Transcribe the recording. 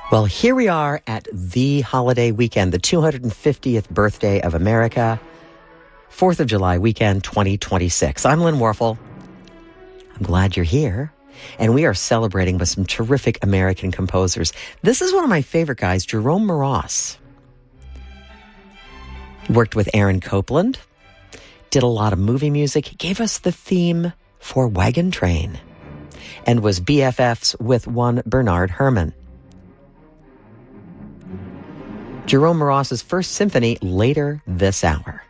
Well, here we are at the holiday weekend, the 250th birthday of America, 4th of July weekend, 2026. I'm Lynn Warfel. I'm glad you're here. And we are celebrating with some terrific American composers. This is one of my favorite guys, Jerome Moross. Worked with Aaron Copland, did a lot of movie music. He gave us the theme for Wagon Train and was BFFs with one Bernard Herrmann. Jerome Moross's First Symphony later this hour.